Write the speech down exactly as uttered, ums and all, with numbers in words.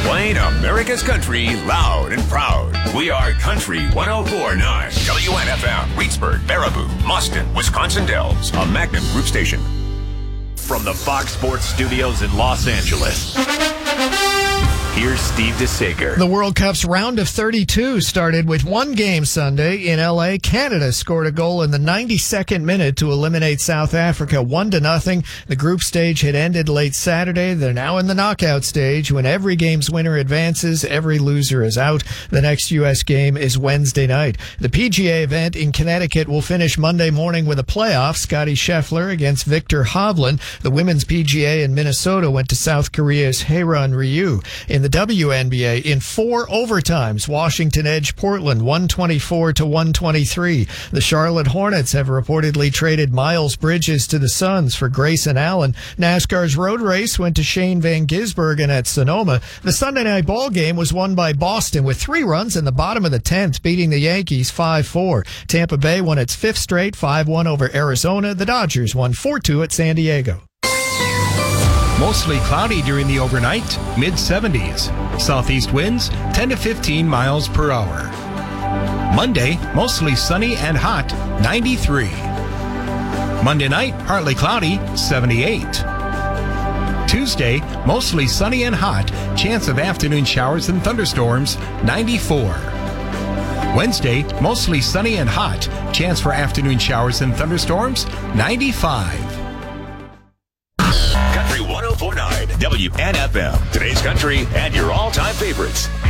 Playing America's country loud and proud. We are Country one oh four point nine. W N F M, Reedsburg, Baraboo, Mauston, Wisconsin Dells. A Magnum Group station. From the Fox Sports Studios in Los Angeles, here's Steve DeSager. The World Cup's round of thirty-two started with one game Sunday in L A. Canada scored a goal in the ninety-second minute to eliminate South Africa one to nothing. The group stage had ended late Saturday. They're now in the knockout stage. When every game's winner advances, every loser is out. The next U S game is Wednesday night. The P G A event in Connecticut will finish Monday morning with a playoff. Scottie Scheffler against Victor Hovland. The women's P G A in Minnesota went to South Korea's Haeron Ryu. In the W N B A, in four overtimes, Washington edged Portland one twenty-four to one twenty-three. The Charlotte Hornets have reportedly traded Miles Bridges to the Suns for Grayson Allen. NASCAR's road race went to Shane Van Gisbergen at Sonoma. The Sunday night ball game was won by Boston with three runs in the bottom of the tenth, beating the Yankees five four. Tampa Bay won its fifth straight five one over Arizona. The Dodgers won four two at San Diego. Mostly cloudy during the overnight, mid seventies. Southeast winds ten to fifteen miles per hour. Monday, mostly sunny and hot, ninety-three. Monday night, partly cloudy, seventy-eight. Tuesday, mostly sunny and hot, chance of afternoon showers and thunderstorms, ninety-four. Wednesday, mostly sunny and hot, chance for afternoon showers and thunderstorms, ninety-five. Country one oh four point nine W N F M. Today's country and your all-time favorites.